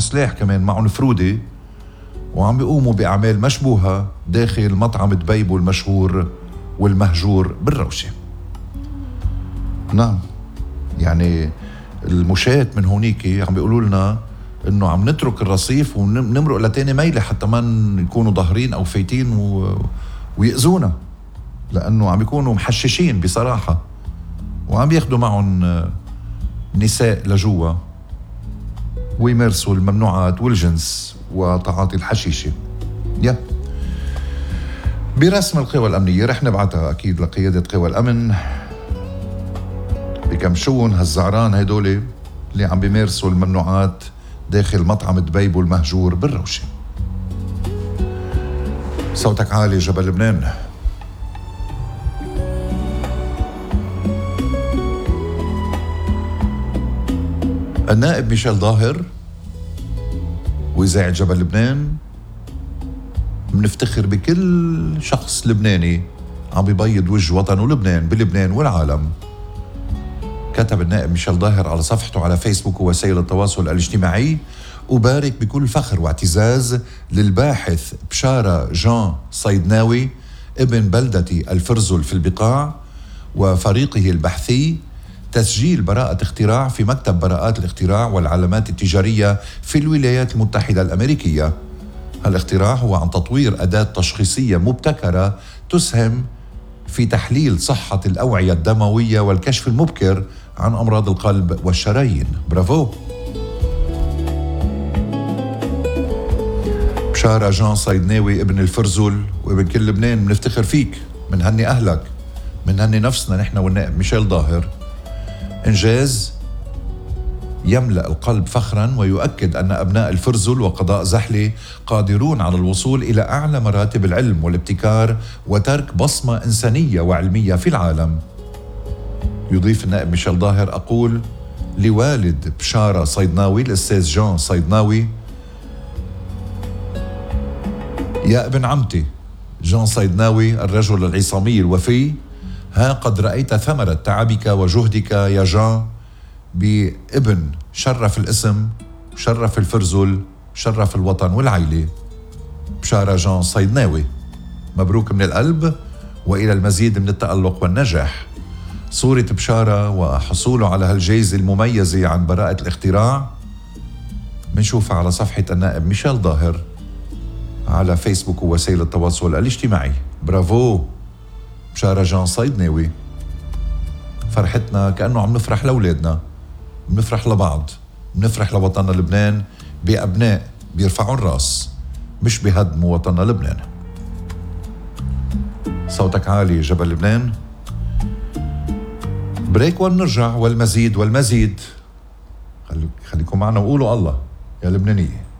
سلاح كمان، معهم فرودة، وعم بيقوموا بأعمال مشبوهة داخل مطعم دبيبو المشهور والمهجور بالروشة. نعم، يعني المشاة من هونيك عم بيقولوا لنا انه عم نترك الرصيف ونمرق لتاني ميلة حتى ما يكونوا ظاهرين او فايتين ويأذونا، لانه عم بيكونوا محششين بصراحة، وعم بياخدوا معهم نساء لجوا ويمارسوا الممنوعات والجنس وتعاطي الحشيشة. برسم القوى الأمنية رح نبعتها أكيد لقيادة قوى الأمن بكمشون هالزعران هيدولي اللي عم بيمارسوا الممنوعات داخل مطعم دبيبو المهجور بالروشة. صوتك عالي جبل لبنان. النائب ميشيل ظاهر وإذاعة جبل لبنان منفتخر بكل شخص لبناني عم بيبيض وجه وطنه لبنان بلبنان والعالم. كتب النائب ميشيل ظاهر على صفحته على فيسبوك ووسائل التواصل الاجتماعي: أبارك بكل فخر واعتزاز للباحث بشارة جان صيدناوي ابن بلدة الفرزل في البقاع وفريقه البحثي تسجيل براءة اختراع في مكتب براءات الاختراع والعلامات التجارية في الولايات المتحدة الأمريكية. الاختراع هو عن تطوير أداة تشخيصية مبتكرة تسهم في تحليل صحة الأوعية الدموية والكشف المبكر عن أمراض القلب والشرايين. برافو. بشارة جان صيدناوي ابن الفرزل وابن كل لبنان، منفتخر فيك، منهني أهلك، منهني نفسنا نحن والنائب ميشيل ظاهر. إنجاز يملأ القلب فخرا ويؤكد أن أبناء الفرزل وقضاء زحلة قادرون على الوصول إلى أعلى مراتب العلم والابتكار وترك بصمة إنسانية وعلمية في العالم. يضيف النائب ميشيل ظاهر: أقول لوالد بشارة صيدناوي الأستاذ جان صيدناوي: يا ابن عمتي جان صيدناوي الرجل العصامي الوفي، ها قد رأيت ثمرة تعبك وجهدك يا جان بابن شرف الاسم، شرف الفرزل، شرف الوطن والعيلة، بشارة جان صيدناوي. مبروك من القلب وإلى المزيد من التألق والنجاح. صورة بشارة وحصوله على هالجائزة المميزة عن براءة الاختراع منشوفها على صفحة النائب ميشيل ظاهر على فيسبوك ووسائل التواصل الاجتماعي. برافو بشارة جان صيدناوي. فرحتنا كأنه عم نفرح لأولادنا، بنفرح لبعض، بنفرح لوطننا لبنان بأبناء بيرفعوا الراس مش بيهدموا وطننا لبنان. صوتك عالي جبل لبنان. بريك ونرجع والمزيد والمزيد. خليكم معنا وقولوا الله يا لبنانية.